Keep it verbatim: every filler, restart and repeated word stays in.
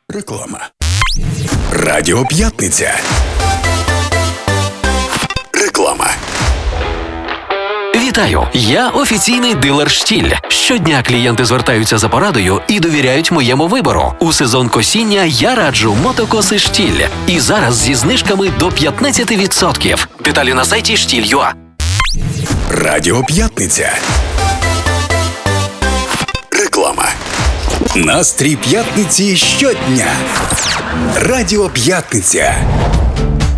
Реклама. Радіо П'ятниця. Реклама. Вітаю! Я офіційний дилер «Штіль». Щодня клієнти звертаються за порадою і довіряють моєму вибору. У сезон косіння я раджу мотокоси «Штіль». І зараз зі знижками до п'ятнадцять відсотків. Деталі на сайті штіль крапка ю а. Радіо П'ятниця. Реклама. Настрій п'ятниці щодня. Радіо П'ятниця.